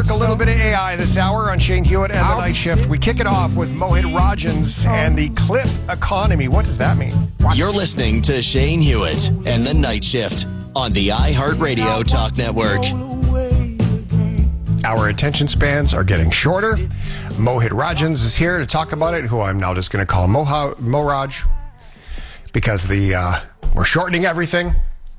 work, a little bit of AI this hour on Shane Hewitt and the Night Shift. We kick it off with Mohit Rajans and the clip economy. What does that mean? You're listening to Shane Hewitt and the Night Shift on the iHeartRadio Talk Network. Our attention spans are getting shorter. Mohit Rajans is here to talk about it, who I'm now just going to call Moraj, because we're shortening everything.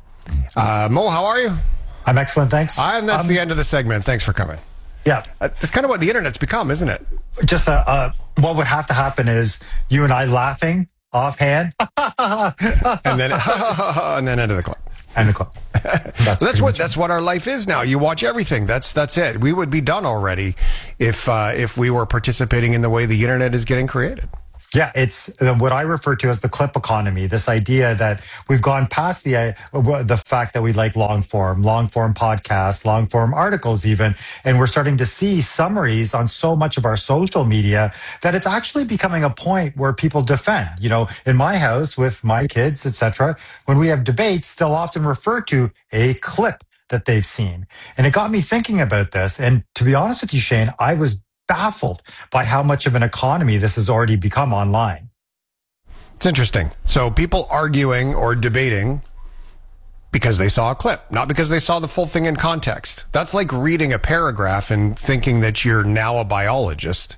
Mo, how are you? I'm excellent, thanks. And that's the end of the segment. Thanks for coming. Yeah. It's kind of what the internet's become, isn't it? Just what would have to happen is you and I laughing offhand. and then end of the clip. End the clip. That's what our life is now. You watch everything. That's it. We would be done already if we were participating in the way the internet is getting created. Yeah, it's what I refer to as the clip economy. This idea that we've gone past the fact that we like long form podcasts, long form articles even, and we're starting to see summaries on so much of our social media that it's actually becoming a point where people defend. You know, in my house with my kids, etc., when we have debates, they'll often refer to a clip that they've seen. And it got me thinking about this. And to be honest with you, Shane, I was baffled by how much of an economy this has already become online. It's interesting. So people arguing or debating because they saw a clip, not because they saw the full thing in context. That's like reading a paragraph and thinking that you're now a biologist.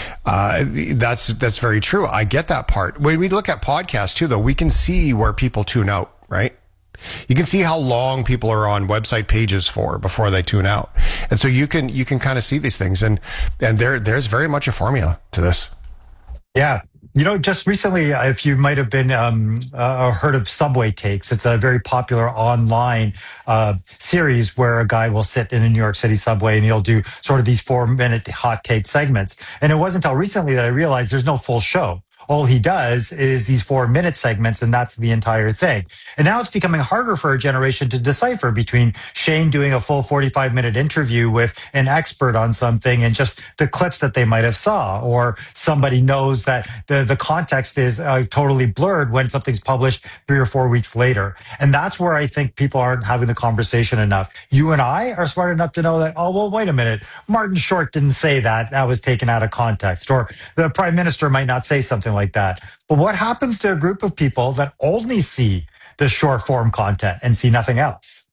That's very true. I get that part. When we look at podcasts too, though, we can see where people tune out, right? You can see how long people are on website pages for before they tune out. And so you can kind of see these things, and there's very much a formula to this. Yeah. You know, just recently, if you might have been heard of Subway Takes, it's a very popular online series where a guy will sit in a New York City subway and he'll do sort of these 4-minute hot take segments. And it wasn't until recently that I realized there's no full show. All he does is these 4-minute segments, and that's the entire thing. And now it's becoming harder for a generation to decipher between Shane doing a full 45-minute interview with an expert on something and just the clips that they might have saw, or somebody knows that the context is totally blurred when something's published 3 or 4 weeks later. And that's where I think people aren't having the conversation enough. You and I are smart enough to know that, oh, well, wait a minute, Martin Short didn't say that. That was taken out of context. Or the prime minister might not say something like that. But what happens to a group of people that only see the short form content and see nothing else?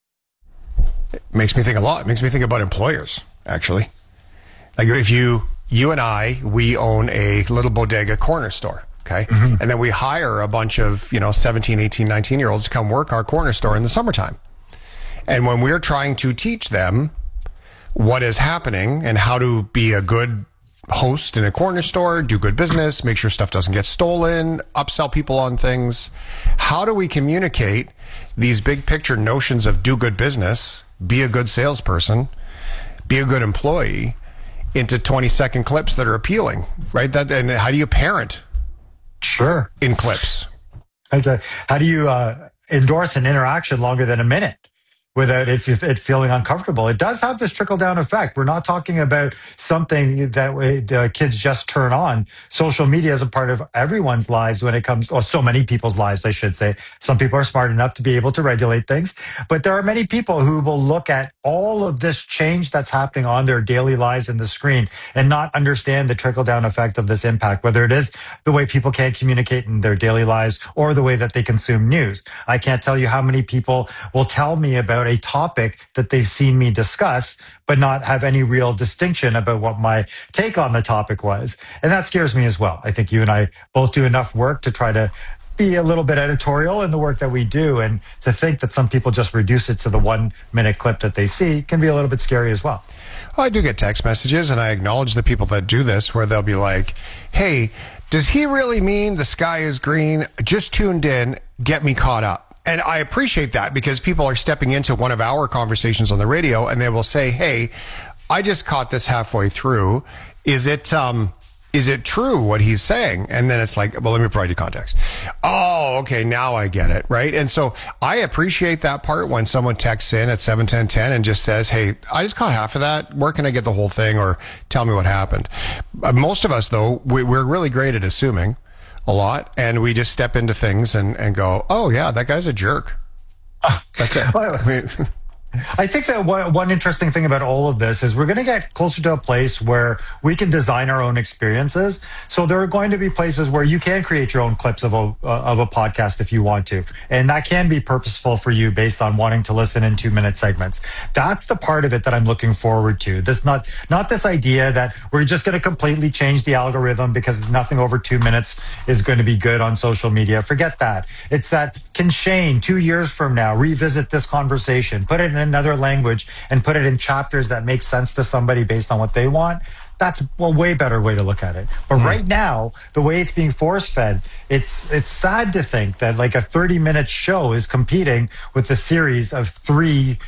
It makes me think a lot. It makes me think about employers, actually. Like if you and I, we own a little bodega corner store, okay? Mm-hmm. And then we hire a bunch of, 17, 18, 19-year-olds to come work our corner store in the summertime. And when we're trying to teach them what is happening and how to be a good host in a corner store, do good business, make sure stuff doesn't get stolen, upsell people on things. How do we communicate these big picture notions of do good business, be a good salesperson, be a good employee into 20-second clips that are appealing, right? And how do you parent? Sure. In clips? How do you endorse an interaction longer than a minute without it feeling uncomfortable? It does have this trickle-down effect. We're not talking about something that the kids just turn on. Social media is a part of everyone's lives when it comes, or so many people's lives, I should say. Some people are smart enough to be able to regulate things, but there are many people who will look at all of this change that's happening on their daily lives in the screen and not understand the trickle-down effect of this impact, whether it is the way people can't communicate in their daily lives or the way that they consume news. I can't tell you how many people will tell me about a topic that they've seen me discuss, but not have any real distinction about what my take on the topic was. And that scares me as well. I think you and I both do enough work to try to be a little bit editorial in the work that we do. And to think that some people just reduce it to the 1-minute clip that they see can be a little bit scary as well. Well, I do get text messages, and I acknowledge the people that do this, where they'll be like, hey, does he really mean the sky is green? Just tuned in, get me caught up. And I appreciate that, because people are stepping into one of our conversations on the radio and they will say, hey, I just caught this halfway through. Is it true what he's saying? And then it's like, well, let me provide you context. Oh, okay. Now I get it. Right. And so I appreciate that part when someone texts in at 71010 and just says, hey, I just caught half of that. Where can I get the whole thing? Or tell me what happened. Most of us, though, we're really great at assuming a lot, and we just step into things and go, oh yeah, that guy's a jerk. That's it. I think that one interesting thing about all of this is we're going to get closer to a place where we can design our own experiences. So there are going to be places where you can create your own clips of a podcast if you want to. And that can be purposeful for you based on wanting to listen in 2-minute segments. That's the part of it that I'm looking forward to. This not this idea that we're just going to completely change the algorithm because nothing over 2 minutes is going to be good on social media. Forget that. It's that, can Shane 2 years from now revisit this conversation, put it in another language, and put it in chapters that make sense to somebody based on what they want? That's a way better way to look at it. But right now, the way it's being force fed, it's sad to think that like a 30-minute show is competing with a series of three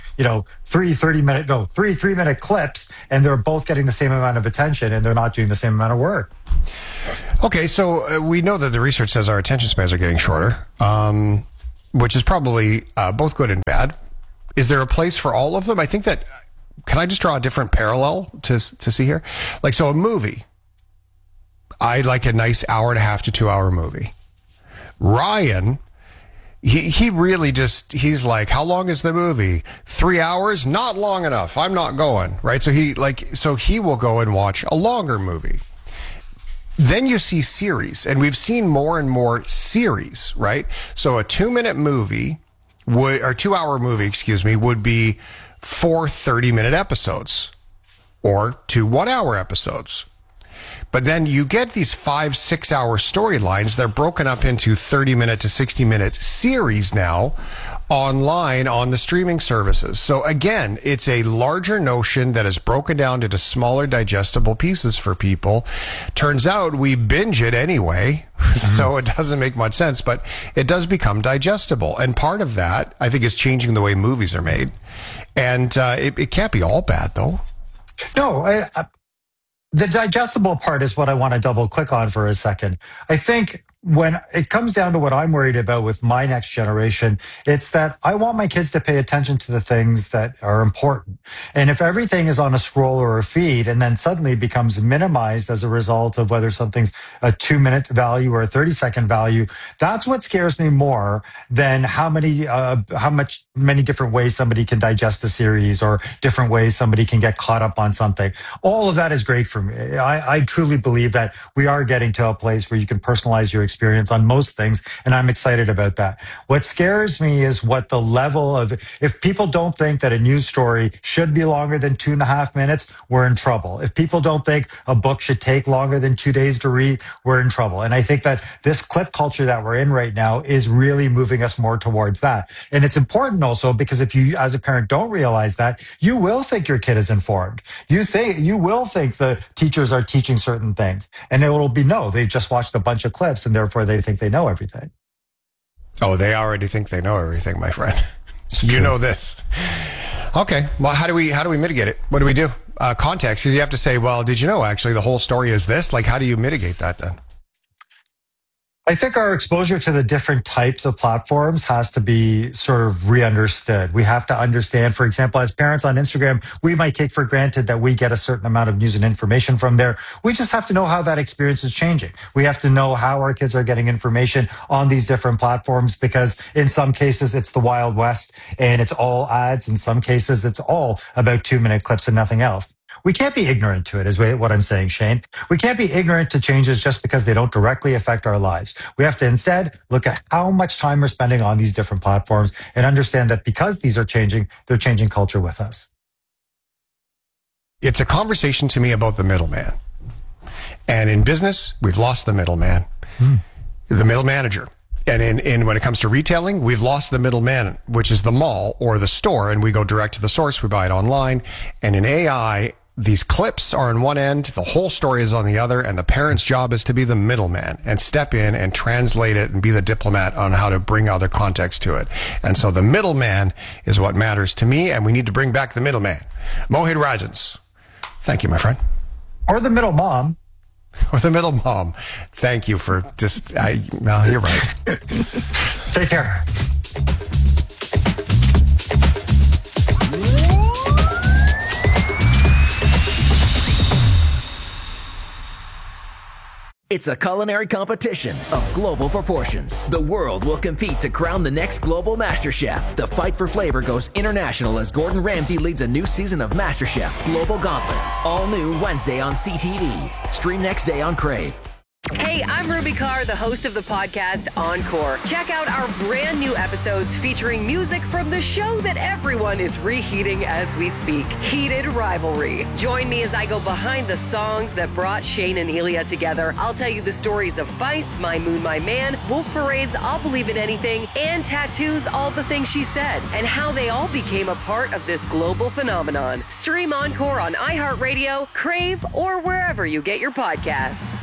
3-minute clips, and they're both getting the same amount of attention and they're not doing the same amount of work. Okay, so we know that the research says our attention spans are getting shorter, which is probably both good and bad. Is there a place for all of them? I think that, can I just draw a different parallel to see here? Like, so a movie, I like a nice 1.5 to 2 hour movie. Ryan, he really just, he's like, how long is the movie? 3 hours? Not long enough. I'm not going, right? So he will go and watch a longer movie. Then you see series, and we've seen more and more series, right? So a 2-minute movie or 2 hour movie, would be 4 30-minute episodes or 2 1-hour episodes. But then you get these 5-6 hour storylines. They're broken up into 30-minute to 60-minute series now online on the streaming services. So again, it's a larger notion that is broken down into smaller digestible pieces for people. Turns out we binge it anyway, so it doesn't make much sense, but it does become digestible. And part of that, I think, is changing the way movies are made. And it can't be all bad, though. No, the digestible part is what I want to double click on for a second. I think when it comes down to what I'm worried about with my next generation, it's that I want my kids to pay attention to the things that are important. And if everything is on a scroll or a feed and then suddenly becomes minimized as a result of whether something's a 2-minute value or a 30-second value, that's what scares me more than many different ways somebody can digest a series or different ways somebody can get caught up on something. All of that is great for me. I truly believe that we are getting to a place where you can personalize your experience on most things, and I'm excited about that. What scares me is what the level of, if people don't think that a news story should be longer than 2.5 minutes, we're in trouble. If people don't think a book should take longer than 2 days to read, we're in trouble. And I think that this clip culture that we're in right now is really moving us more towards that. And it's important also because if you, as a parent, don't realize that, you will think your kid is informed. You will think the teachers are teaching certain things, and it will be, no, they've just watched a bunch of clips and therefore they think they know everything. Oh, they already think they know everything, my friend. You know this. Okay. Well, how do we mitigate it? What do we do? Context, because you have to say, well, did you know actually the whole story is this? Like, how do you mitigate that then? I think our exposure to the different types of platforms has to be sort of re-understood. We have to understand, for example, as parents on Instagram, we might take for granted that we get a certain amount of news and information from there. We just have to know how that experience is changing. We have to know how our kids are getting information on these different platforms, because in some cases it's the Wild West and it's all ads. In some cases it's all about 2-minute clips and nothing else. We can't be ignorant to it, is what I'm saying, Shane. We can't be ignorant to changes just because they don't directly affect our lives. We have to instead look at how much time we're spending on these different platforms and understand that because these are changing, they're changing culture with us. It's a conversation to me about the middleman. And in business, we've lost the middleman, the middle manager. And in when it comes to retailing, we've lost the middleman, which is the mall or the store, and we go direct to the source. We buy it online. And in AI, these clips are on one end, the whole story is on the other, and the parent's job is to be the middleman and step in and translate it and be the diplomat on how to bring other context to it. And so the middleman is what matters to me, and we need to bring back the middleman. Mohit Rajans, thank you, my friend. Or the middle mom. Or the middle mom. Thank you for just, no, you're right. Take care. It's It's a culinary competition of global proportions. The world will compete to crown the next global MasterChef. The fight for flavor goes international as Gordon Ramsay leads a new season of MasterChef Global Gauntlet. All new Wednesday on CTV. Stream next day on Crave. Hey, I'm Ruby Carr, the host of the podcast Encore. Check out our brand new episodes featuring music from the show that everyone is reheating as we speak, Heated Rivalry. Join me as I go behind the songs that brought Shane and Elia together. I'll tell you the stories of Feist, My Moon, My Man, Wolf Parade's I'll Believe in Anything, and Tattoo's All the Things She Said, and how they all became a part of this global phenomenon. Stream Encore on iHeartRadio, Crave, or wherever you get your podcasts.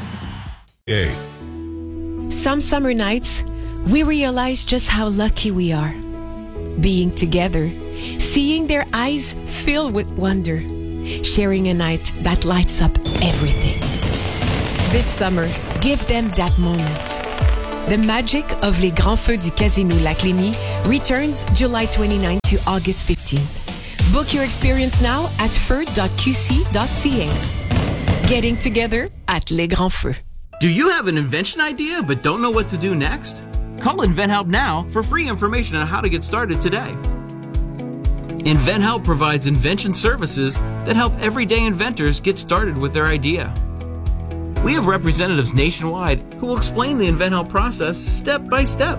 Some summer nights, we realize just how lucky we are. Being together, seeing their eyes filled with wonder, sharing a night that lights up everything. This summer, give them that moment. The magic of Les Grands Feux du Casino Lac Lémy returns July 29th to August 15th. Book your experience now at feu.qc.ca. Getting together at Les Grands Feux. Do you have an invention idea but don't know what to do next? Call InventHelp now for free information on how to get started today. InventHelp provides invention services that help everyday inventors get started with their idea. We have representatives nationwide who will explain the InventHelp process step by step.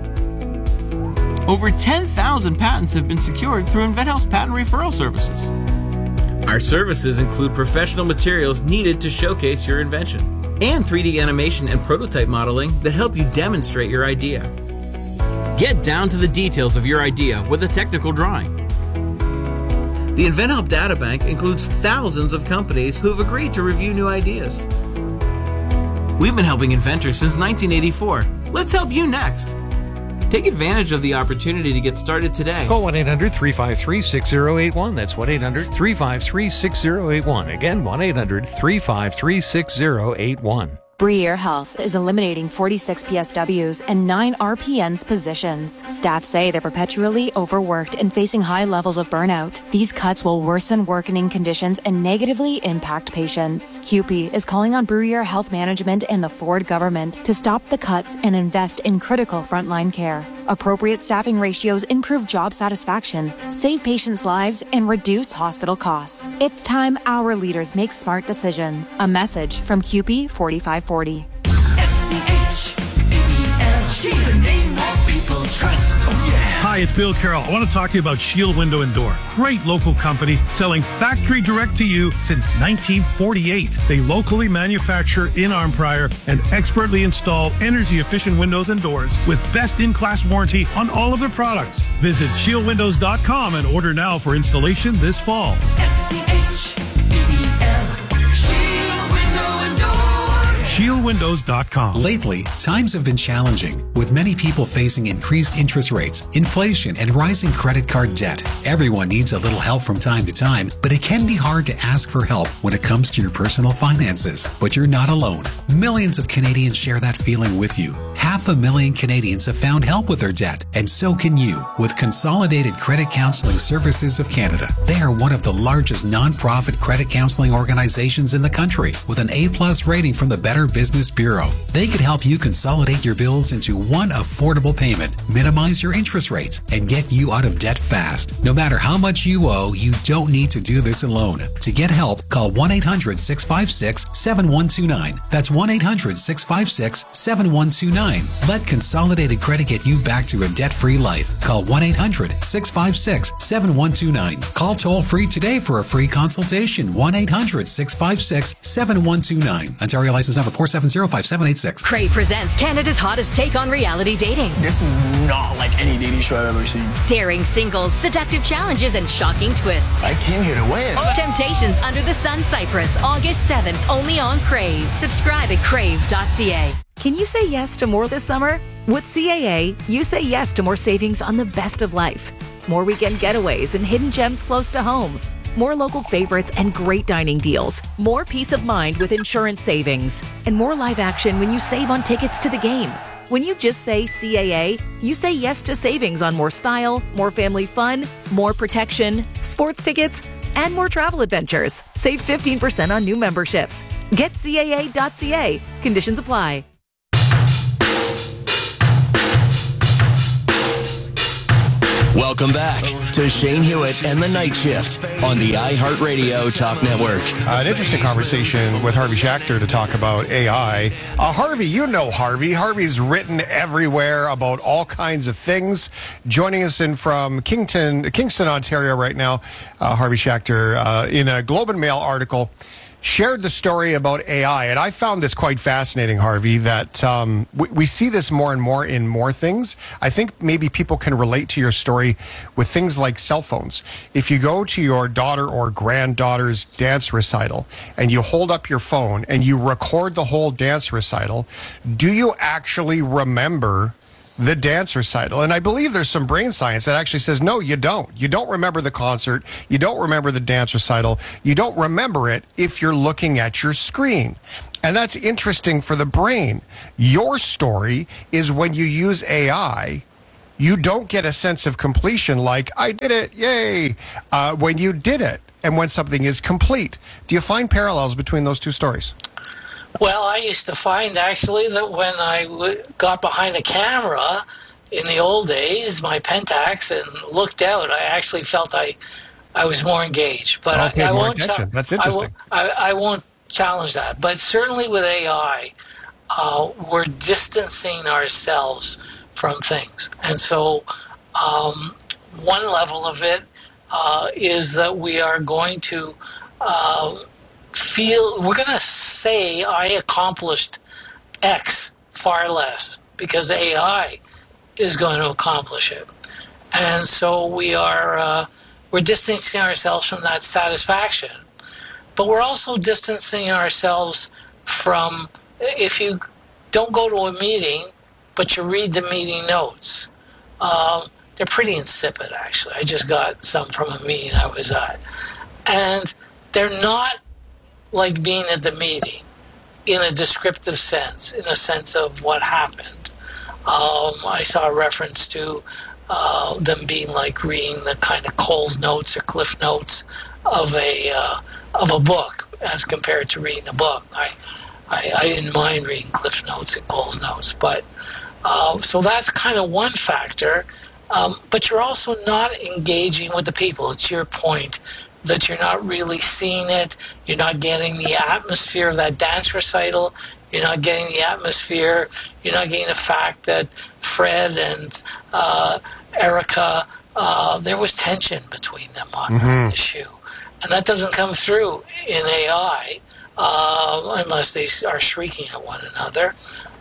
Over 10,000 patents have been secured through InventHelp's patent referral services. Our services include professional materials needed to showcase your invention, and 3D animation and prototype modeling that help you demonstrate your idea. Get down to the details of your idea with a technical drawing. The InventHelp Databank includes thousands of companies who have agreed to review new ideas. We've been helping inventors since 1984. Let's help you next. Take advantage of the opportunity to get started today. Call 1-800-353-6081. That's 1-800-353-6081. Again, 1-800-353-6081. Bruyere Health is eliminating 46 PSWs and 9 RPNs positions. Staff say they're perpetually overworked and facing high levels of burnout. These cuts will worsen working conditions and negatively impact patients. CUPE is calling on Bruyere Health Management and the Ford government to stop the cuts and invest in critical frontline care. Appropriate staffing ratios improve job satisfaction, save patients' lives, and reduce hospital costs. It's time our leaders make smart decisions. A message from CUPE 4540. SCHEEL, the name more people trust. Oh, yeah. Hi, it's Bill Carroll. I want to talk to you about Shield Window and Door. Great local company selling factory direct to you since 1948. They locally manufacture in Arnprior and expertly install energy-efficient windows and doors with best-in-class warranty on all of their products. Visit shieldwindows.com and order now for installation this fall. ShieldWindows.com. Lately, times have been challenging, with many people facing increased interest rates, inflation, and rising credit card debt. Everyone needs a little help from time to time, but it can be hard to ask for help when it comes to your personal finances. But you're not alone. Millions of Canadians share that feeling with you. 500,000 Canadians have found help with their debt, and so can you with Consolidated Credit Counseling Services of Canada. They are one of the largest non-profit credit counseling organizations in the country, with an A+ rating from the Better Business Bureau. They could help you consolidate your bills into one affordable payment, minimize your interest rates, and get you out of debt fast. No matter how much you owe, you don't need to do this alone. To get help, call 1-800-656-7129. That's 1-800-656-7129. Let Consolidated Credit get you back to a debt-free life. Call 1-800-656-7129. Call toll-free today for a free consultation. 1-800-656-7129. Ontario license number 4705786. Crave presents Canada's hottest take on reality dating. This is not like any dating show I've ever seen. Daring singles, seductive challenges, and shocking twists. I came here to win. Temptations Under the Sun Cyprus, August 7th, only on Crave. Subscribe at crave.ca. Can you say yes to more this summer? With CAA, you say yes to more savings on the best of life. More weekend getaways and hidden gems close to home. More local favorites and great dining deals. More peace of mind with insurance savings. And more live action when you save on tickets to the game. When you just say CAA, you say yes to savings on more style, more family fun, more protection, sports tickets, and more travel adventures. Save 15% on new memberships. Get CAA.ca. Conditions apply. Welcome back to Shane Hewitt and the Night Shift on the iHeartRadio Talk Network. An interesting conversation with Harvey Schachter to talk about AI. Harvey, you know Harvey. Harvey's written everywhere about all kinds of things. Joining us in from Kingston, Ontario right now, Harvey Schachter, in a Globe and Mail article, shared the story about AI. And I found this quite fascinating, Harvey, that we see this more and more in more things. I think maybe people can relate to your story with things like cell phones. If you go to your daughter or granddaughter's dance recital and you hold up your phone and you record the whole dance recital, do you actually remember the dance recital? And I believe there's some brain science that actually says, no, you don't. You don't remember the concert. You don't remember the dance recital. You don't remember it if you're looking at your screen. And that's interesting for the brain. Your story is when you use AI, you don't get a sense of completion like, I did it, yay, when you did it and when something is complete. Do you find parallels between those two stories? Well, I used to find, actually, that when I got behind a camera in the old days, my Pentax, and looked out, I actually felt I was more engaged. But I won't attention. That's interesting. I won't challenge that. But certainly with AI, we're distancing ourselves from things. And so one level of it is that we are going to we're going to say I accomplished X far less because AI is going to accomplish it. And so we're distancing ourselves from that satisfaction. But we're also distancing ourselves from, if you don't go to a meeting, but you read the meeting notes, they're pretty insipid, actually. I just got some from a meeting I was at. And they're not like being at the meeting in a descriptive sense, in a sense of what happened. I saw a reference to them being like reading the kind of Cole's notes or Cliff notes of a book as compared to reading a book. I didn't mind reading Cliff notes and Cole's notes, but so that's kind of one factor. But you're also not engaging with the people. It's your point that you're not really seeing it. You're not getting the atmosphere of that dance recital. You're not getting the atmosphere. You're not getting the fact that Fred and Erica, there was tension between them on that issue. And that doesn't come through in AI unless they are shrieking at one another.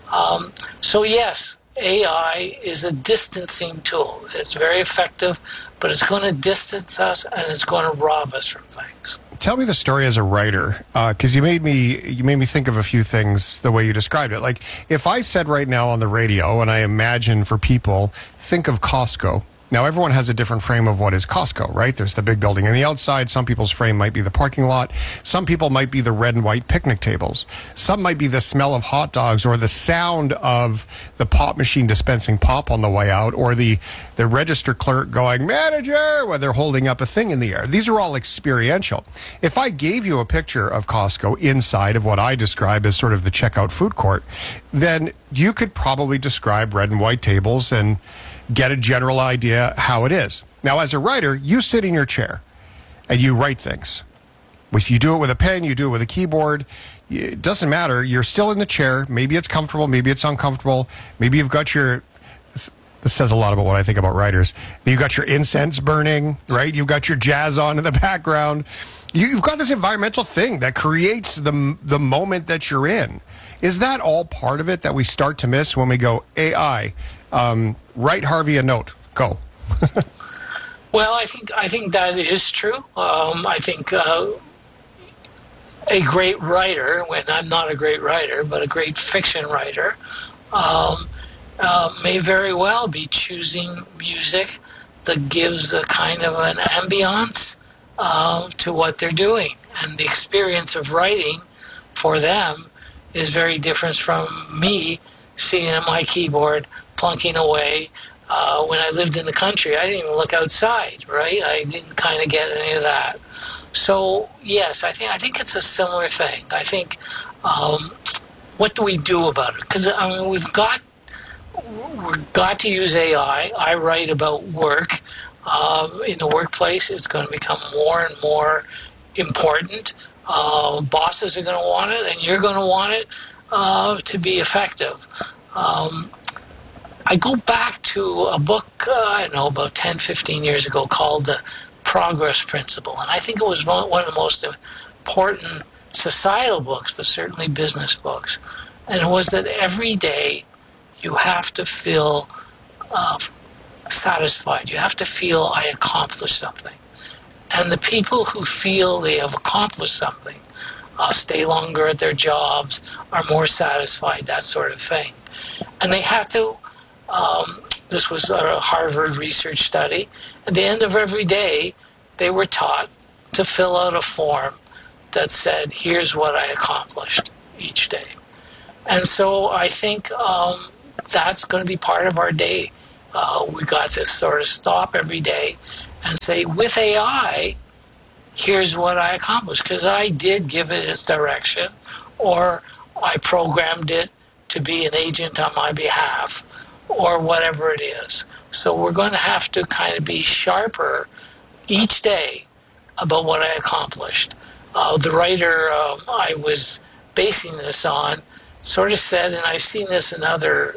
So yes, AI is a distancing tool. It's very effective, but it's going to distance us and it's going to rob us from things. Tell me the story as a writer, because you made me think of a few things the way you described it. Like if I said right now on the radio, and I imagine for people, think of Costco. Now, everyone has a different frame of what is Costco, right? There's the big building on the outside. Some people's frame might be the parking lot. Some people might be the red and white picnic tables. Some might be the smell of hot dogs or the sound of the pop machine dispensing pop on the way out, or the register clerk going, manager, when they're holding up a thing in the air. These are all experiential. If I gave you a picture of Costco inside of what I describe as sort of the checkout food court, then you could probably describe red and white tables and get a general idea how it is. Now, as a writer, you sit in your chair and you write things. If you do it with a pen, you do it with a keyboard, it doesn't matter. You're still in the chair. Maybe it's comfortable, maybe it's uncomfortable. Maybe you've got your... This says a lot about what I think about writers. You've got your incense burning, right? You've got your jazz on in the background. You've got this environmental thing that creates the moment that you're in. Is that all part of it that we start to miss when we go, AI, write Harvey a note, go? Well, I think that is true. I think a great writer, when I'm not a great writer, but a great fiction writer, may very well be choosing music that gives a kind of an ambiance to what they're doing. And the experience of writing for them is very different from me sitting at my keyboard, plunking away. When I lived in the country, I didn't even look outside, right? I didn't kind of get any of that. So yes, I think it's a similar thing. I think what do we do about it? Because I mean, we've got to use AI. I write about work in the workplace. It's going to become more and more important. Bosses are going to want it, and you're going to want it to be effective. I go back to a book, I don't know, about 10, 15 years ago called The Progress Principle. And I think it was one of the most important societal books, but certainly business books. And it was that every day you have to feel satisfied. You have to feel I accomplished something. And the people who feel they have accomplished something stay longer at their jobs, are more satisfied, that sort of thing. And they have to, this was a Harvard research study, at the end of every day, they were taught to fill out a form that said, here's what I accomplished each day. And so I think that's going to be part of our day. We got to sort of stop every day and say, with AI, here's what I accomplished, because I did give it its direction, or I programmed it to be an agent on my behalf, or whatever it is. So we're going to have to kind of be sharper each day about what I accomplished. The writer I was basing this on sort of said, and I've seen this in other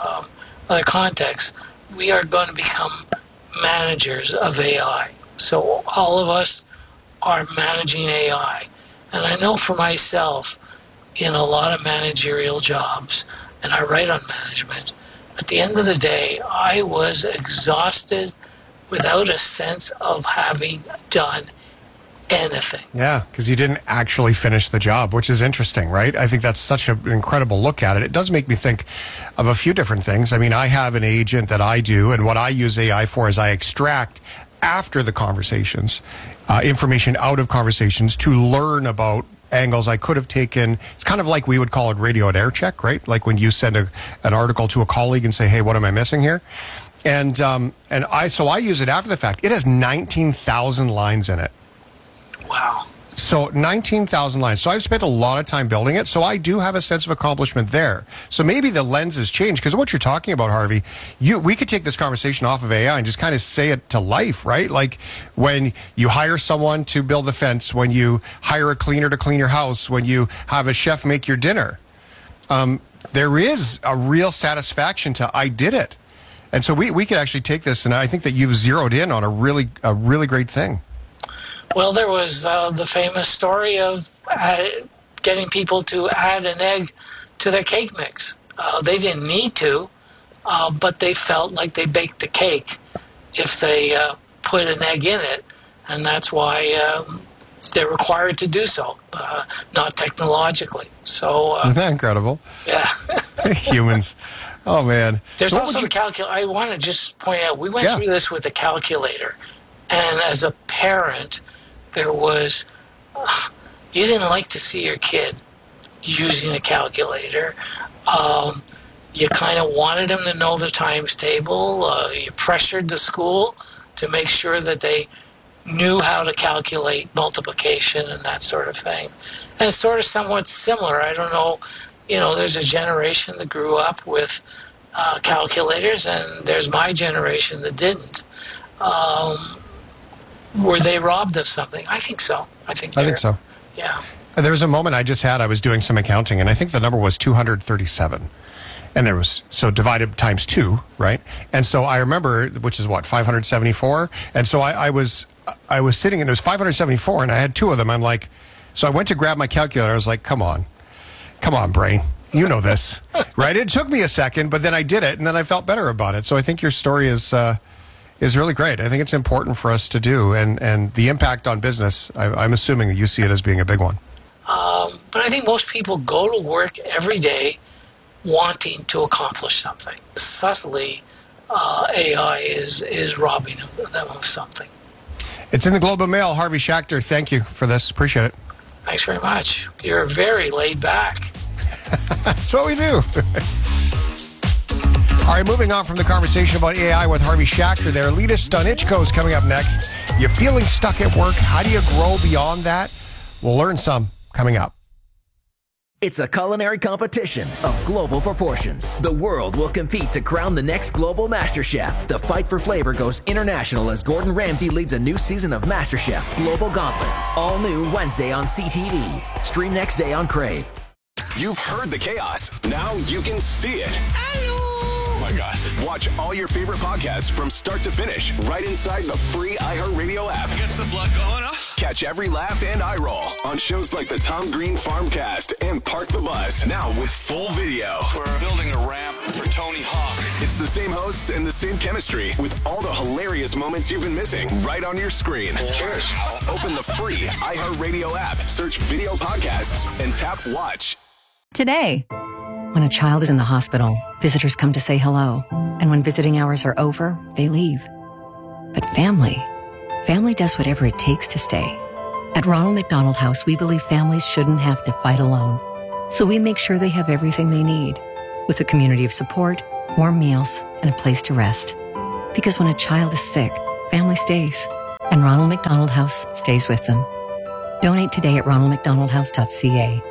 contexts, we are going to become managers of AI. So all of us are managing AI. And I know for myself, in a lot of managerial jobs, and I write on management, at the end of the day, I was exhausted without a sense of having done anything. Yeah, because you didn't actually finish the job, which is interesting, right? I think that's such an incredible look at it. It does make me think of a few different things. I mean, I have an agent that I do, and what I use AI for is I extract after the conversations, information out of conversations to learn about angles I could have taken. It's kind of like we would call it radio at air check, right? Like when you send an article to a colleague and say, hey, what am I missing here? And I use it after the fact. It has 19,000 lines in it. Wow. So 19,000 lines. So I've spent a lot of time building it. So I do have a sense of accomplishment there. So maybe the lens has changed, because what you're talking about, Harvey, we could take this conversation off of AI and just kind of say it to life, right? Like when you hire someone to build the fence, when you hire a cleaner to clean your house, when you have a chef make your dinner, there is a real satisfaction to I did it. And so we could actually take this, and I think that you've zeroed in on a really great thing. Well, there was the famous story of getting people to add an egg to their cake mix. They didn't need to, but they felt like they baked the cake if they put an egg in it, and that's why they're required to do so, not technologically. So isn't that incredible? Yeah. Humans. Oh, man. There's also the calculator. I want to just point out, we went through this with the calculator, and as a parent, there was, you didn't like to see your kid using a calculator. You kind of wanted them to know the times table. You pressured the school to make sure that they knew how to calculate multiplication and that sort of thing. And it's sort of somewhat similar. I don't know, there's a generation that grew up with calculators, and there's my generation that didn't. Were they robbed of something? I think so. I think so. Yeah. There was a moment I just had, I was doing some accounting, and I think the number was 237. And there was, so divided times 2, right? And so I remember, which is what, 574? And so I was sitting, and it was 574, and I had 2 of them. I'm like, so I went to grab my calculator. I was like, come on, brain. You know this, right? It took me a second, but then I did it, and then I felt better about it. So I think your story is really great. I think it's important for us to do, and the impact on business, I'm assuming that you see it as being a big one. But I think most people go to work every day wanting to accomplish something. Subtly, AI is robbing them of something. It's in the Globe and Mail. Harvey Schachter, thank you for this. Appreciate it. Thanks very much. You're very laid back. That's what we do. All right, moving on from the conversation about AI with Harvey Schachter there. Lita Stonichko is coming up next. You're feeling stuck at work. How do you grow beyond that? We'll learn some coming up. It's a culinary competition of global proportions. The world will compete to crown the next global Master Chef. The fight for flavor goes international as Gordon Ramsay leads a new season of Master Chef Global Gauntlet. All new Wednesday on CTV. Stream next day on Crave. You've heard the chaos. Now you can see it. Oh my God. Watch all your favorite podcasts from start to finish right inside the free iHeartRadio app. Gets the blood going, huh? Catch every laugh and eye roll on shows like the Tom Green Farmcast and Park the Bus. Now with full video. We're building a ramp for Tony Hawk. It's the same hosts and the same chemistry with all the hilarious moments you've been missing right on your screen. Cheers. Open the free iHeartRadio app, search video podcasts, and tap watch. Today, when a child is in the hospital, visitors come to say hello. And when visiting hours are over, they leave. But family does whatever it takes to stay. At Ronald McDonald House, we believe families shouldn't have to fight alone. So we make sure they have everything they need, with a community of support, warm meals, and a place to rest. Because when a child is sick, family stays. And Ronald McDonald House stays with them. Donate today at ronaldmcdonaldhouse.ca.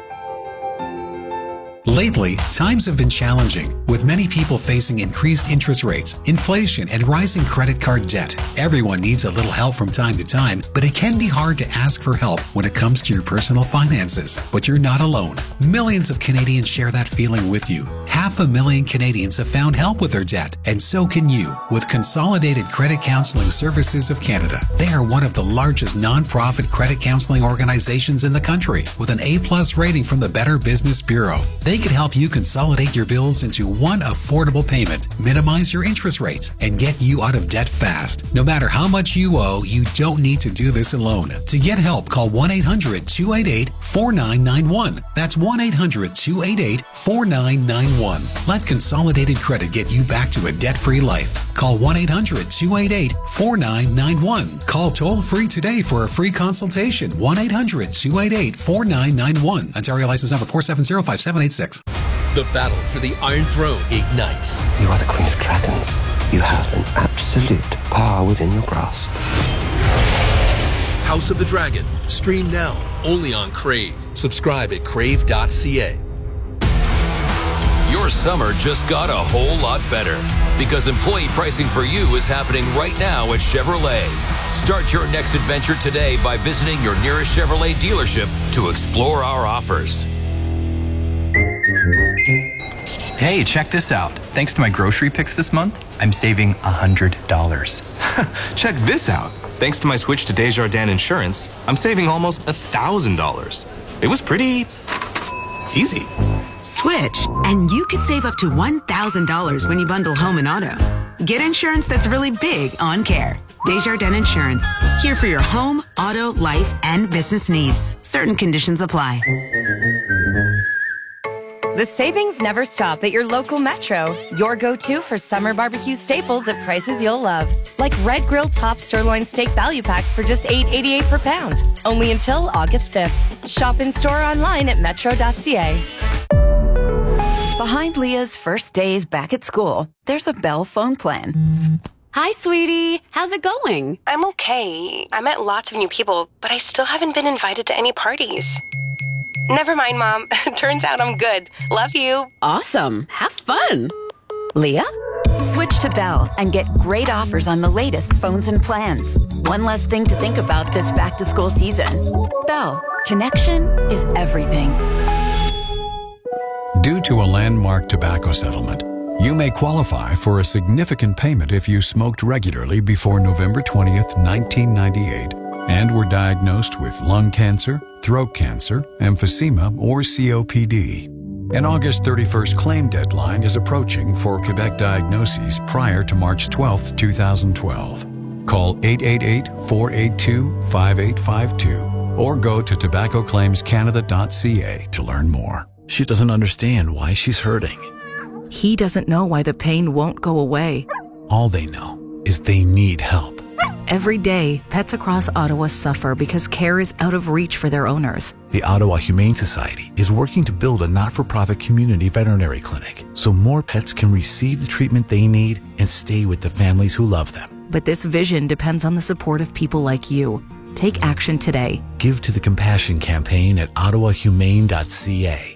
Lately, times have been challenging, with many people facing increased interest rates, inflation, and rising credit card debt. Everyone needs a little help from time to time, but it can be hard to ask for help when it comes to your personal finances. But you're not alone. Millions of Canadians share that feeling with you. 500,000 Canadians have found help with their debt, and so can you with Consolidated Credit Counseling Services of Canada. They are one of the largest non-profit credit counseling organizations in the country, with an A+ rating from the Better Business Bureau. They can help you consolidate your bills into one affordable payment, minimize your interest rates, and get you out of debt fast. No matter how much you owe, you don't need to do this alone. To get help, call 1-800-288-4991. That's 1-800-288-4991. Let Consolidated Credit get you back to a debt-free life. Call 1-800-288-4991. Call toll-free today for a free consultation. 1-800-288-4991. Ontario license number 4705786. The battle for the Iron Throne ignites. You are the Queen of Dragons. You have an absolute power within your grasp. House of the Dragon. Stream now, only on Crave. Subscribe at crave.ca. Your summer just got a whole lot better because employee pricing for you is happening right now at Chevrolet. Start your next adventure today by visiting your nearest Chevrolet dealership to explore our offers. Hey, check this out. Thanks to my grocery picks this month, I'm saving $100. Check this out. Thanks to my switch to Desjardins Insurance, I'm saving almost $1,000. It was pretty easy. Switch, and you could save up to $1,000 when you bundle home and auto. Get insurance that's really big on care. Desjardins Insurance, here for your home, auto, life, and business needs. Certain conditions apply. The savings never stop at your local Metro. Your go-to for summer barbecue staples at prices you'll love. Like Red Grill Top Sirloin Steak Value Packs for just $8.88 per pound. Only until August 5th. Shop in-store or online at metro.ca. Behind Leah's first days back at school, there's a Bell phone plan. Hi, sweetie. How's it going? I'm okay. I met lots of new people, but I still haven't been invited to any parties. Never mind, Mom. Turns out I'm good. Love you. Awesome. Have fun. Leah? Switch to Bell and get great offers on the latest phones and plans. One less thing to think about this back-to-school season. Bell. Connection is everything. Due to a landmark tobacco settlement, you may qualify for a significant payment if you smoked regularly before November 20th, 1998, and were diagnosed with lung cancer, throat cancer, emphysema, or COPD. An August 31st claim deadline is approaching for Quebec diagnoses prior to March 12, 2012. Call 888-482-5852 or go to tobaccoclaimscanada.ca to learn more. She doesn't understand why she's hurting. He doesn't know why the pain won't go away. All they know is they need help. Every day, pets across Ottawa suffer because care is out of reach for their owners. The Ottawa Humane Society is working to build a not-for-profit community veterinary clinic so more pets can receive the treatment they need and stay with the families who love them. But this vision depends on the support of people like you. Take action today. Give to the Compassion Campaign at ottawahumane.ca.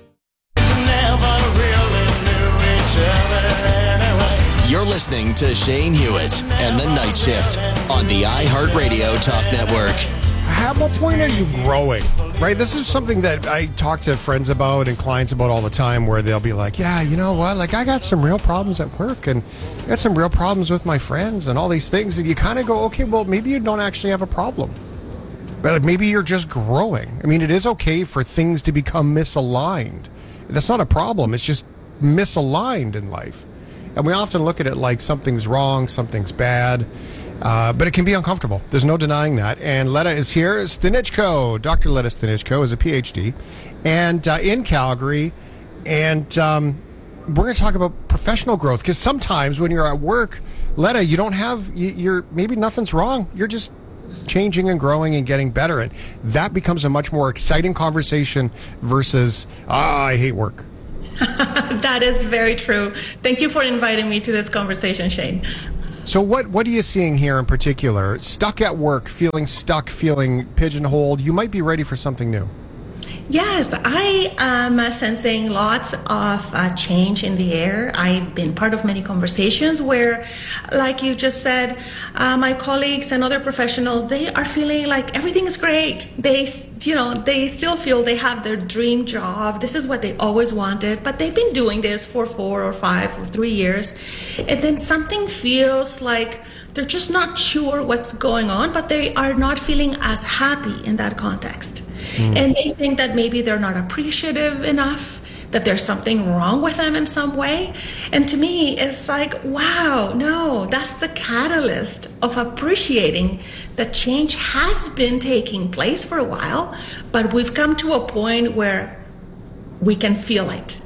You're listening to Shane Hewitt and The Night Shift on the iHeartRadio Talk Network. At what point are you growing? Right? This is something that I talk to friends about and clients about all the time, where they'll be like, yeah, you know what? Like, I got some real problems at work, and I got some real problems with my friends and all these things. And you kind of go, okay, well, maybe you don't actually have a problem. But maybe you're just growing. I mean, it is okay for things to become misaligned. That's not a problem. It's just misaligned in life. And we often look at it like something's wrong, something's bad. But it can be uncomfortable. There's no denying that. And Letta is here. Stanichko. Dr. Letta Stanichko is a PhD and in Calgary. And we're going to talk about professional growth, because sometimes when you're at work, Letta, you don't have, you're maybe nothing's wrong. You're just changing and growing and getting better. And that becomes a much more exciting conversation versus, I hate work. That is very true. Thank you for inviting me to this conversation, Shane. So what are you seeing here in particular? Stuck at work, feeling stuck, feeling pigeonholed. You might be ready for something new. Yes, I am sensing lots of change in the air. I've been part of many conversations where, like you just said, my colleagues and other professionals, they are feeling like everything is great. They still feel they have their dream job. This is what they always wanted, but they've been doing this for 4 or 5 or 3 years. And then something feels like they're just not sure what's going on, but they are not feeling as happy in that context. And they think that maybe they're not appreciative enough, that there's something wrong with them in some way. And to me, it's like, wow, no, that's the catalyst of appreciating that change has been taking place for a while, but we've come to a point where we can feel it.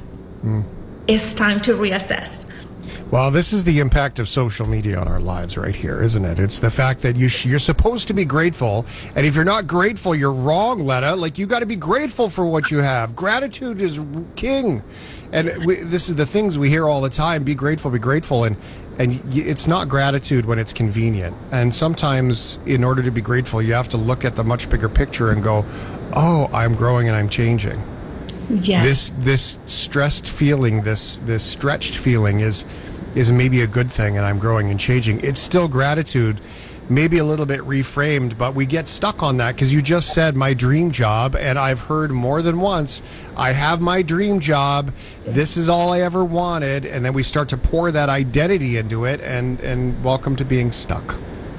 It's time to reassess. Well, this is the impact of social media on our lives right here, isn't it? It's the fact that you're supposed to be grateful, and if you're not grateful, you're wrong, Letta. Like, you got to be grateful for what you have. Gratitude is king. And this is the things we hear all the time, be grateful, and it's not gratitude when it's convenient. And sometimes, in order to be grateful, you have to look at the much bigger picture and go, oh, I'm growing and I'm changing. Yes. This stressed feeling, this stretched feeling is maybe a good thing, and I'm growing and changing. It's still gratitude, maybe a little bit reframed, but we get stuck on that because you just said my dream job, and I've heard more than once, I have my dream job, this is all I ever wanted, and then we start to pour that identity into it, and welcome to being stuck.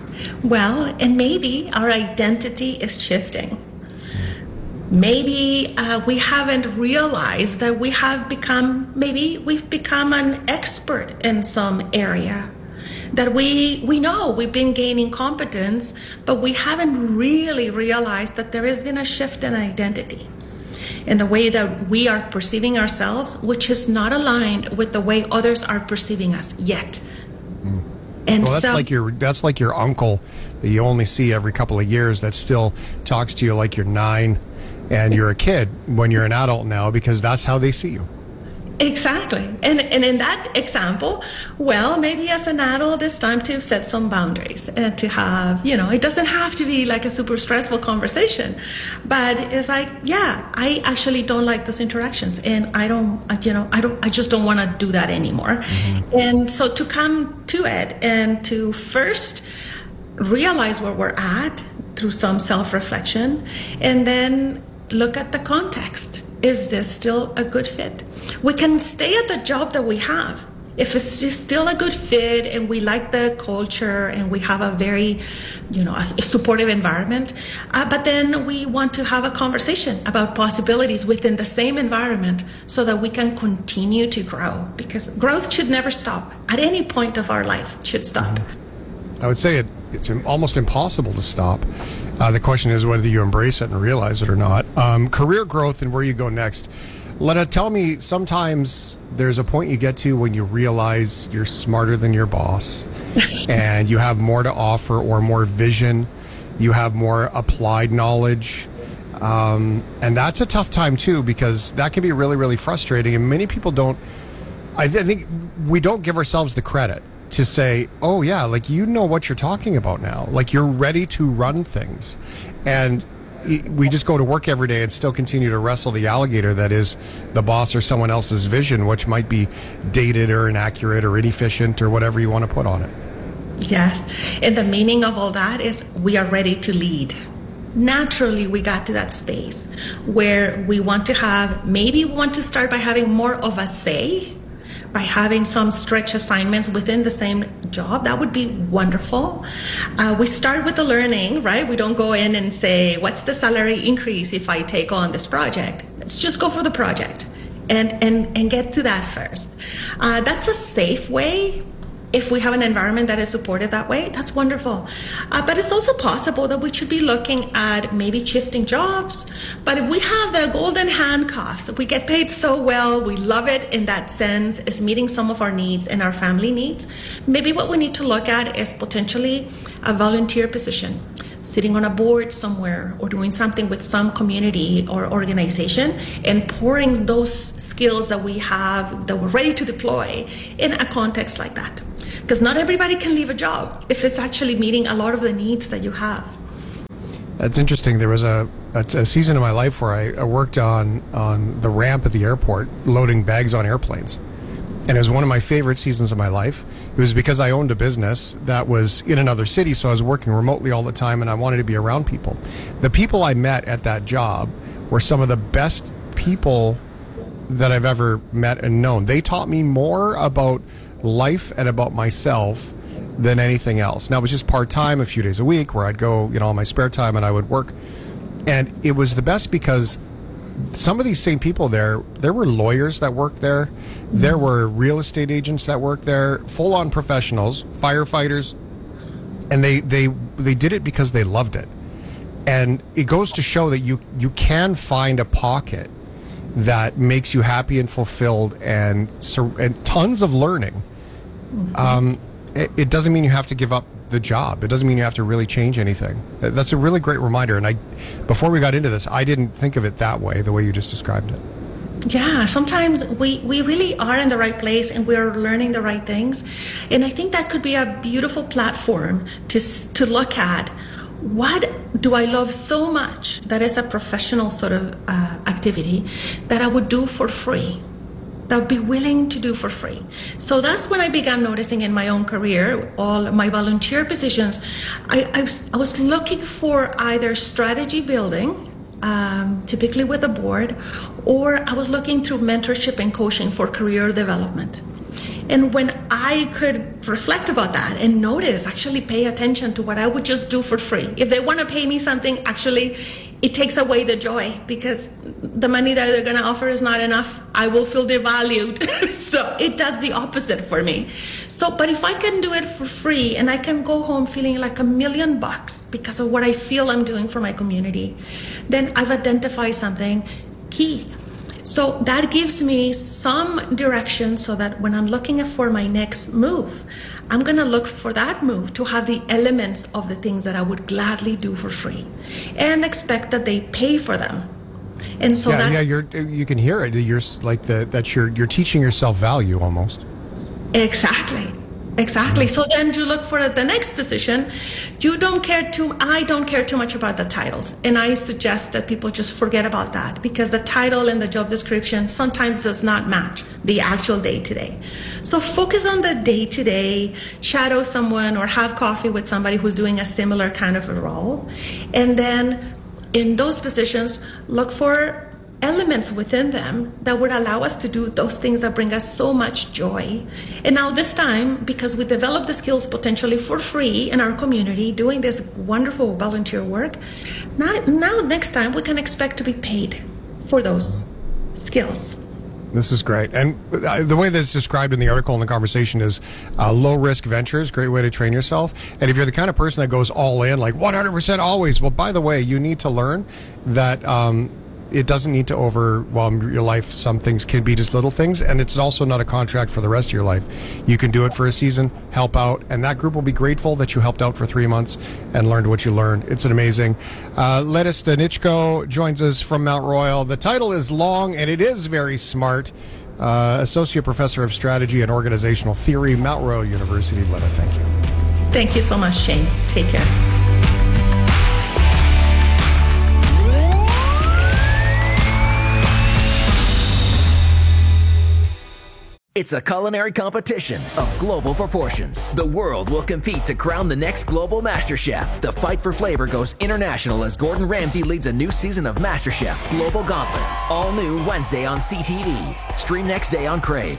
Well, and maybe our identity is shifting. Maybe we haven't realized that we've become an expert in some area, that we know we've been gaining competence, but we haven't really realized that there has been a shift in identity in the way that we are perceiving ourselves, which is not aligned with the way others are perceiving us yet. And well, that's like your uncle that you only see every couple of years that still talks to you like you're 9 and you're a kid when you're an adult now, because that's how they see you. Exactly. And in that example, well, maybe as an adult, it's time to set some boundaries and to have, it doesn't have to be like a super stressful conversation, but it's like, yeah, I actually don't like those interactions, and I just don't want to do that anymore. Mm-hmm. And so to come to it and to first realize where we're at through some self-reflection, and then look at the context. Is this still a good fit? We can stay at the job that we have if it's just still a good fit and we like the culture and we have a very, a supportive environment. But then we want to have a conversation about possibilities within the same environment so that we can continue to grow, because growth should never stop. At any point of our life, it should stop. I would say it's almost impossible to stop. The question is whether you embrace it and realize it or not. Career growth and where you go next. Letta, tell me, sometimes there's a point you get to when you realize you're smarter than your boss and you have more to offer or more vision. You have more applied knowledge. And that's a tough time too, because that can be really, really frustrating. And many people I think we don't give ourselves the credit. to say, oh yeah, like, you know what you're talking about now. Like, you're ready to run things. And we just go to work every day and still continue to wrestle the alligator that is the boss or someone else's vision, which might be dated or inaccurate or inefficient or whatever you want to put on it. Yes. And the meaning of all that is we are ready to lead. Naturally, we got to that space where we want to start by having more of a say, by having some stretch assignments within the same job. That would be wonderful. We start with the learning, right? We don't go in and say, what's the salary increase if I take on this project? Let's just go for the project and get to that first. That's a safe way. If we have an environment that is supported that way, that's wonderful. But it's also possible that we should be looking at maybe shifting jobs. But if we have the golden handcuffs, if we get paid so well, we love it in that sense, is meeting some of our needs and our family needs, maybe what we need to look at is potentially a volunteer position, sitting on a board somewhere or doing something with some community or organization and pouring those skills that we have, that we're ready to deploy in a context like that. Because not everybody can leave a job if it's actually meeting a lot of the needs that you have. That's interesting. There was a season of my life where I worked on the ramp at the airport, loading bags on airplanes. And it was one of my favorite seasons of my life. It was because I owned a business that was in another city, so I was working remotely all the time, and I wanted to be around people. The people I met at that job were some of the best people that I've ever met and known. They taught me more about life and about myself than anything else. Now, it was just part-time, a few days a week, where I'd go, on my spare time, and I would work. And it was the best because some of these same people there were lawyers that worked there. There were real estate agents that worked there, full-on professionals, firefighters, and they did it because they loved it. And it goes to show that you can find a pocket that makes you happy and fulfilled and tons of learning. It doesn't mean you have to give up the job. It doesn't mean you have to really change anything. That's a really great reminder. And before we got into this, I didn't think of it that way, the way you just described it. Yeah, sometimes we really are in the right place and we're learning the right things. And I think that could be a beautiful platform to look at. What do I love so much that is a professional sort of activity that I would do for free? That I'd be willing to do for free. So that's when I began noticing in my own career, all my volunteer positions, I was looking for either strategy building, typically with a board, or I was looking through mentorship and coaching for career development. And when I could reflect about that and notice, actually pay attention to what I would just do for free. If they want to pay me something, actually, it takes away the joy because the money that they're going to offer is not enough. I will feel devalued. So it does the opposite for me. But if I can do it for free and I can go home feeling like $1 million because of what I feel I'm doing for my community, then I've identified something key. So that gives me some direction so that when I'm looking for my next move, I'm going to look for that move to have the elements of the things that I would gladly do for free and expect that they pay for them. And so you can hear it. You're teaching yourself value almost. Exactly. So then you look for the next position. I don't care too much about the titles. And I suggest that people just forget about that because the title and the job description sometimes does not match the actual day-to-day. So focus on the day-to-day, shadow someone or have coffee with somebody who's doing a similar kind of a role. And then in those positions, look for elements within them that would allow us to do those things that bring us so much joy. And now this time, because we developed the skills potentially for free in our community, doing this wonderful volunteer work, now next time we can expect to be paid for those skills. This is great. And the way that's described in the article and the conversation is low-risk ventures, great way to train yourself. And if you're the kind of person that goes all in, like 100% always, well, by the way, you need to learn that it doesn't need to overwhelm your life. Some things can be just little things, and it's also not a contract for the rest of your life. You can do it for a season, help out, and that group will be grateful that you helped out for 3 months and learned what you learned. It's an amazing. Lettuce Danichko joins us from Mount Royal. The title is long, and it is very smart, Associate Professor of Strategy and Organizational Theory, Mount Royal University. Linda, thank you. Thank you so much, Shane. Take care. It's a culinary competition of global proportions. The world will compete to crown the next global MasterChef. The fight for flavor goes international as Gordon Ramsay leads a new season of MasterChef Global Gauntlet. All new Wednesday on CTV. Stream next day on Crave.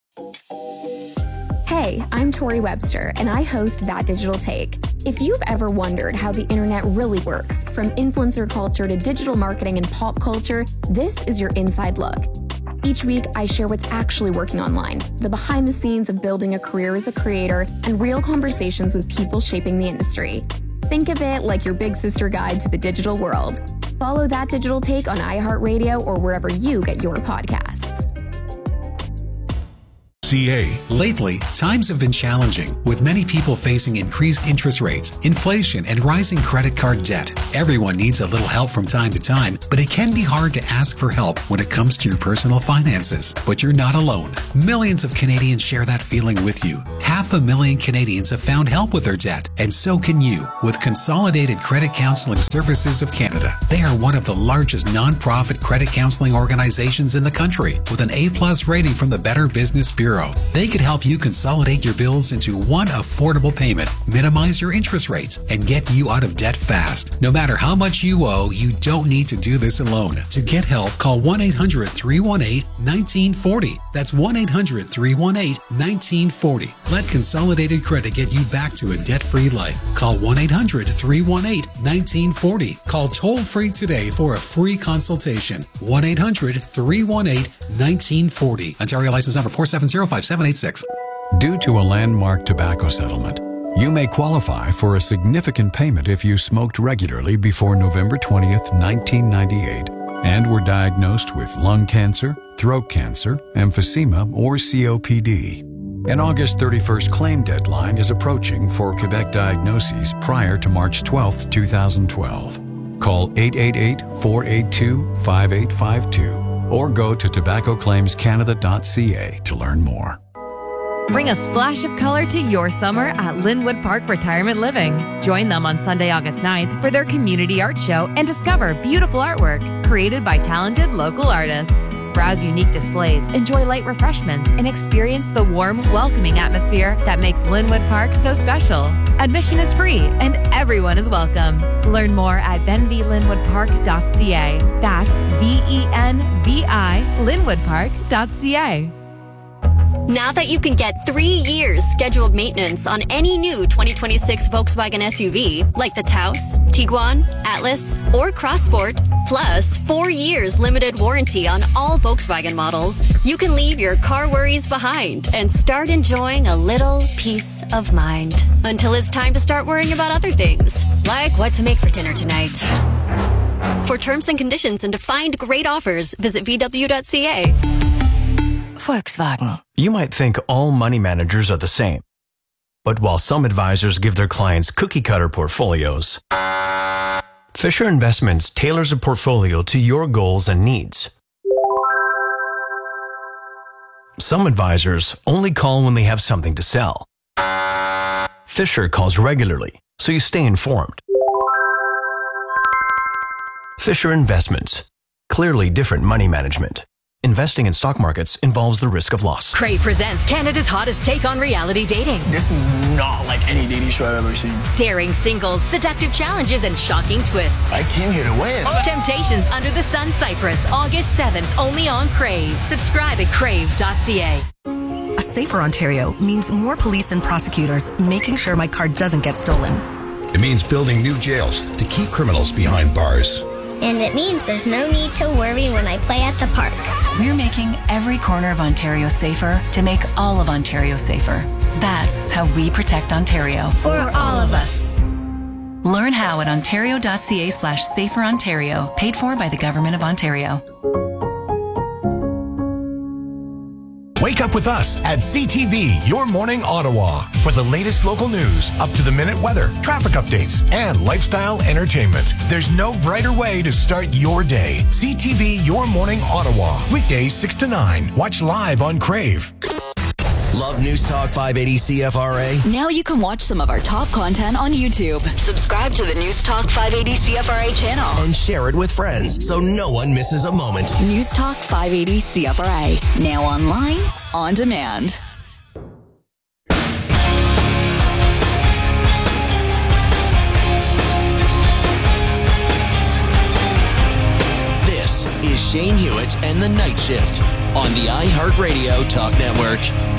Hey, I'm Tori Webster, and I host That Digital Take. If you've ever wondered how the internet really works, from influencer culture to digital marketing and pop culture, this is your inside look. Each week, I share what's actually working online, the behind the scenes of building a career as a creator, and real conversations with people shaping the industry. Think of it like your big sister guide to the digital world. Follow That Digital Take on iHeartRadio or wherever you get your podcasts. Lately, times have been challenging, with many people facing increased interest rates, inflation, and rising credit card debt. Everyone needs a little help from time to time, but it can be hard to ask for help when it comes to your personal finances. But you're not alone. Millions of Canadians share that feeling with you. 500,000 Canadians have found help with their debt, and so can you with Consolidated Credit Counseling Services of Canada. They are one of the largest nonprofit credit counseling organizations in the country, with an A+ rating from the Better Business Bureau. They could help you consolidate your bills into one affordable payment, minimize your interest rates, and get you out of debt fast. No matter how much you owe, you don't need to do this alone. To get help, call 1-800-318-1940. That's 1-800-318-1940. Let Consolidated Credit get you back to a debt-free life. Call 1-800-318-1940. Call toll-free today for a free consultation. 1-800-318-1940. Ontario license number 4705786. Due to a landmark tobacco settlement, you may qualify for a significant payment if you smoked regularly before November 20th, 1998, and were diagnosed with lung cancer, throat cancer, emphysema, or COPD. An August 31st claim deadline is approaching for Quebec diagnoses prior to March 12th, 2012. Call 888-482-5852 or go to tobaccoclaimscanada.ca to learn more. Bring a splash of color to your summer at Linwood Park Retirement Living. Join them on Sunday, August 9th for their community art show and discover beautiful artwork created by talented local artists. Browse unique displays, enjoy light refreshments, and experience the warm, welcoming atmosphere that makes Linwood Park so special. Admission is free and everyone is welcome. Learn more at benvilinwoodpark.ca. That's VENVI linwoodpark.ca. Now that you can get 3 years scheduled maintenance on any new 2026 Volkswagen SUV, like the Taos, Tiguan, Atlas, or Crossport, plus 4 years limited warranty on all Volkswagen models, you can leave your car worries behind and start enjoying a little peace of mind. Until it's time to start worrying about other things, like what to make for dinner tonight. For terms and conditions and to find great offers, visit VW.ca. Volkswagen. You might think all money managers are the same. But while some advisors give their clients cookie-cutter portfolios, Fisher Investments tailors a portfolio to your goals and needs. Some advisors only call when they have something to sell. Fisher calls regularly, so you stay informed. Fisher Investments. Clearly different money management. Investing in stock markets involves the risk of loss. Crave presents Canada's hottest take on reality dating. This is not like any dating show I've ever seen. Daring singles, seductive challenges, and shocking twists. I came here to win. Temptations Under the Sun Cyprus, August 7th, only on Crave. Subscribe at crave.ca. A safer Ontario means more police and prosecutors making sure my car doesn't get stolen. It means building new jails to keep criminals behind bars. And it means there's no need to worry when I play at the park. We're making every corner of Ontario safer to make all of Ontario safer. That's how we protect Ontario. For all of us. Learn how at ontario.ca/saferontario. Paid for by the Government of Ontario. Wake up with us at CTV Your Morning Ottawa for the latest local news, up-to-the-minute weather, traffic updates, and lifestyle entertainment. There's no brighter way to start your day. CTV Your Morning Ottawa. Weekdays 6 to 9. Watch live on Crave. Love News Talk 580 CFRA? Now you can watch some of our top content on YouTube. Subscribe to the News Talk 580 CFRA channel. And share it with friends so no one misses a moment. News Talk 580 CFRA. Now online, on demand. This is Shane Hewitt and the Night Shift on the iHeartRadio Talk Network.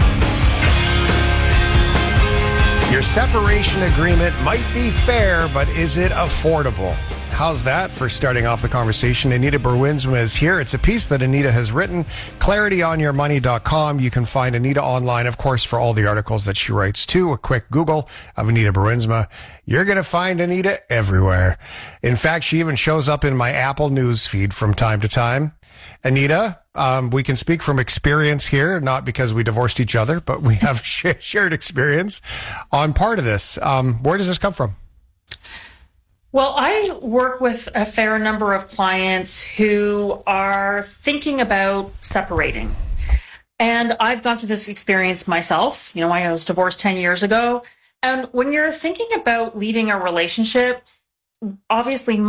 Your separation agreement might be fair, but is it affordable? How's that for starting off the conversation? Anita Berwinsma is here. It's a piece that Anita has written, clarityonyourmoney.com. You can find Anita online, of course, for all the articles that she writes too. A quick Google of Anita Berwinsma. You're going to find Anita everywhere. In fact, she even shows up in my Apple News feed from time to time. Anita, we can speak from experience here, not because we divorced each other, but we have shared experience on part of this. Where does this come from? Well, I work with a fair number of clients who are thinking about separating. And I've gone through this experience myself. You know, I was divorced 10 years ago. And when you're thinking about leaving a relationship, obviously